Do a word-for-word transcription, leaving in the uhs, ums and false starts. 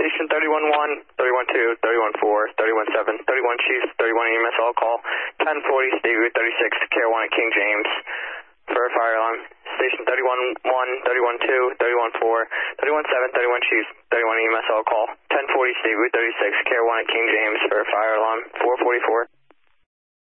Station thirty-one one, thirty-one two, thirty-one four, thirty-one seven, thirty-one Chiefs, thirty-one E M S all call, ten forty, State Route thirty-six, Care one at King James for a fire alarm. Station thirty-one one, thirty-one two, thirty-one four, thirty-one seven, thirty-one Chiefs, thirty-one E M S all call, ten forty, State Route thirty-six, Care one at King James for a fire alarm, four forty-four.